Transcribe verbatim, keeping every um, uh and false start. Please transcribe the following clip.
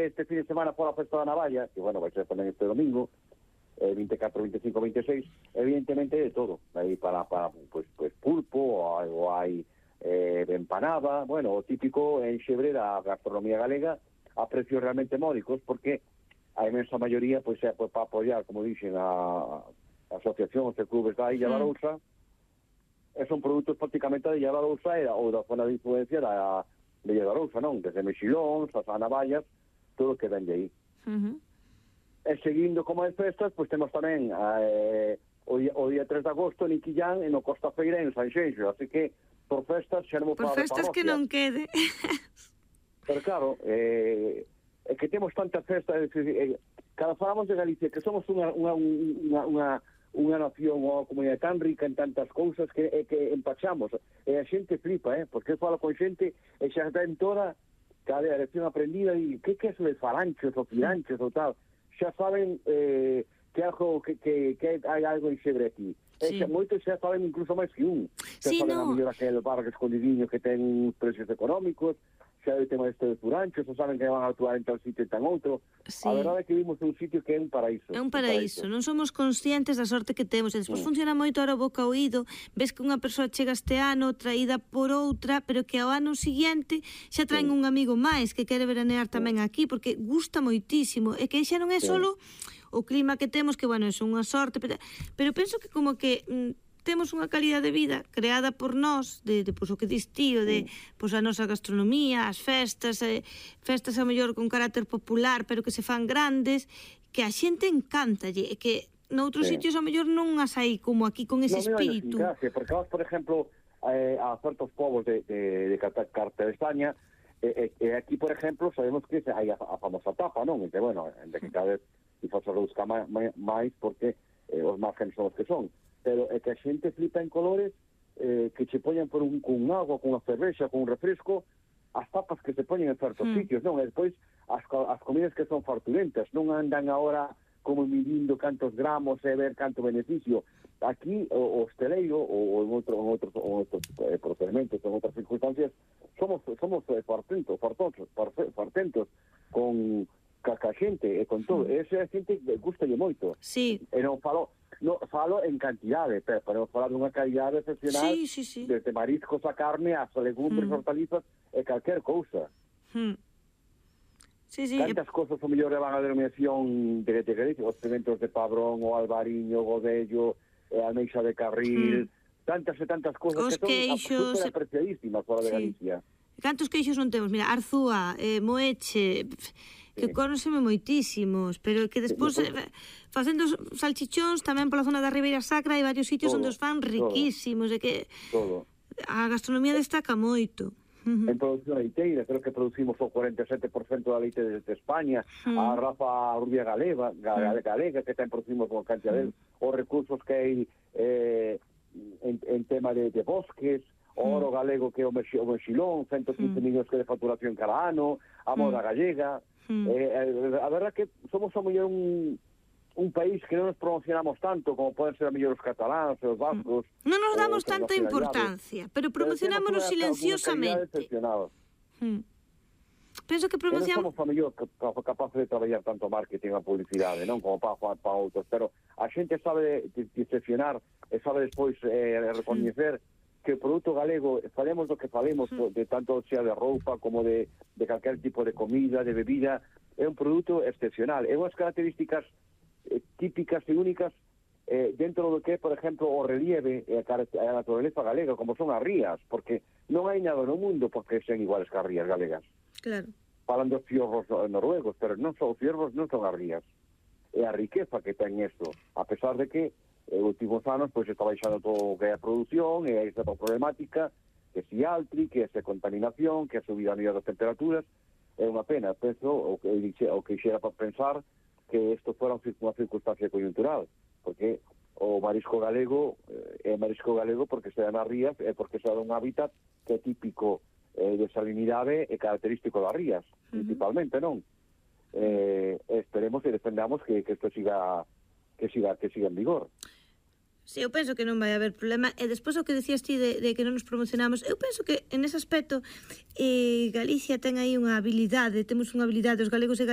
este fin de semana por a festa da Navalla, que, bueno, vai ser tamén este domingo, eh, vinte e catro, vinte e cinco, vinte e seis, evidentemente de todo. Aí para, para pues, pues pulpo, ou hai, ou hai eh, empanada, bueno, o típico en Xebre da gastronomía galega, a precios realmente módicos, porque a imensa maioría, pois, é pues, para apoiar, como dixen, a, a asociacións de clubes da Illa da Lousa, e son produtos prácticamente da Illa da Lousa ou da zona de influencia da, da Illa da Lousa, non? Desde mexilóns, as anavallas, todo o que vende aí. Uh-huh. E seguindo como as festas, pois temos tamén eh, o, día, o día tres de agosto en Iquillán, en o Costa Feira, en Sanxenxo, así que por festas xa non por festas que non quede. Pero claro, eh, é que temos tantas festas, eh, cada falamos de Galicia, que somos unha, unha, unha, unha, unha nación ou comunidade tan rica en tantas cousas que, eh, que empachamos, e a xente flipa, eh, porque eu falo con xente e xa ten toda cada lección aprendida e que que é eso de falanchos ou filanchos ou tal, xa saben eh, que algo que, que, que hai algo en Xebre aquí. Sí. E xa, moitos xa saben incluso máis que un. Xa sí, saben no. a mellor aquel bar escondidiño que ten precios económicos, xa o tema este de furanchos, xa saben que van a actuar en tal sitio e tan outro. Sí. A verdade é que vimos un sitio que é un paraíso. É un paraíso, non somos conscientes da sorte que temos. E despois mm. funciona moito ahora o boca ao oído, ves que unha persoa chega este ano traída por outra, pero que ao ano seguinte xa traen sí. un amigo máis que quere veranear tamén sí. aquí, porque gusta moitísimo. E que xa non é sí. solo o clima que temos, que, bueno, é unha sorte, pero, pero penso que como que... Mm, temos unha calidad de vida creada por nós, de, de pois, o que dis tío, de pois, a nosa gastronomía, as festas, eh, festas a mellor con carácter popular, pero que se fan grandes, que a xente encantalle, e que noutros sí. sitios a mellor non as hai como aquí con ese no, espírito. No, porque vas, por exemplo, eh, a certos povos de, de, de Carta de España, e eh, eh, aquí, por exemplo, sabemos que hai a, a famosa tapa, non? E que, bueno, de que cada vez se faz a reduzca máis porque eh, os márgenes son os que son. Pero é que a xente flipa en colores eh, que che poñan por un, con agua, con unha cervexa, con un refresco, as tapas que se poñen en certos mm. sitios, non? E despois as, as comidas que son farturentas, non andan agora como midindo cantos gramos e ver canto beneficio. Aquí o, o hosteleiro ou en outro, en outros, en outros eh, procedimentos, en outras circunstancias, somos somos eh, fartentos, fartentos, fartentos con caca xente e con todo. Mm. Esa xente gustalle moito. Sí. E non falo No, falo en cantidade, pero podemos falar dunha calidade excepcional, sí, sí, sí. desde mariscos a carne, a legumbres, mm. hortalizas, e calquer cousa. Mm. Sí, sí. Cantas e... cousas o mellor levan a denominación de, de Galicia, os pimentos de Padrón, o albariño, o godello, e a almeixa de carril, mm. tantas e tantas cousas os que son queixos... super apreciadísimas fora sí. de Galicia. Cantos queixos non temos? Mira, Arzúa, eh, Moeche... que sí. Conóceme moitísimos, pero que despois sí, eh, facendo salchichóns tamén pola zona da Ribeira Sacra hai varios sitios todo, onde os fan riquísimos, todo, e que todo. A gastronomía destaca moito. Uh-huh. En produción leiteira, creo que producimos o cuarenta e sete por cento da leite desde España, uh-huh. a rafa rubia galega, galega, galega que tamén producimos con cantidad uh-huh. de os recursos que hai eh, en, en tema de, de bosques, o oro uh-huh. galego que é o mexilón, ciento quince uh-huh. millóns de facturación cada ano, a moda uh-huh. gallega. Mm. Eh, a verdad que somos a mellor un, un país que non nos promocionamos tanto como poden ser a mellor os cataláns e os vascos. Non nos damos eh, tanta importancia, pero promocionámonos silenciosamente. Mm. Penso que promocionamos... Non somos a mellor capaces de traballar tanto marketing a publicidade, non como para, para, para outros, pero a xente sabe diseccionar e sabe despois eh, recoñecer mm. que o produto galego, falemos do que falemos, mm. de tanto sea de roupa como de, de calquer tipo de comida, de bebida, é un produto excepcional. É unhas características eh, típicas e únicas eh, dentro do que, por exemplo, o relieve e a, a naturaleza galega, como son as rías, porque non hai nada no mundo porque sean iguales que as rías galegas. Claro. Falan dos fiorros noruegos, pero non son os fiorros, non son as rías. É a riqueza que ten isto, a pesar de que en últimos anos pois está baixando todo o que é a produción e esta problemática que si altri, que esa contaminación, que a subida a nivel das temperaturas. É unha pena, penso, o que o que xera para pensar que isto fora unha circunstancia coyuntural, porque o marisco galego é marisco galego porque se dan as rías e porque se dan un hábitat que é típico eh, de salinidade e característico das rías, uh-huh. principalmente, non? Eh, esperemos e defendamos que, que isto siga que siga que siga en vigor. Sí, eu penso que non vai haber problema. E despois o que decías ti de, de que non nos promocionamos, eu penso que en ese aspecto eh, Galicia ten aí unha habilidade, temos unha habilidade, os galegos e